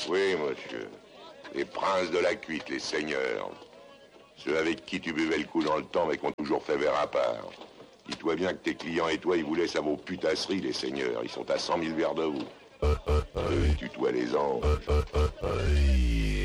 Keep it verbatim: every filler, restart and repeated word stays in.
Oui, monsieur. Les princes de la cuite, les seigneurs. Ceux avec qui tu buvais le coup dans le temps, mais qui ont toujours fait verre à part. Dis-toi bien que tes clients et toi, ils vous laissent à vos putasseries, les seigneurs. Ils sont à cent mille verres de vous. Tutoie les anges.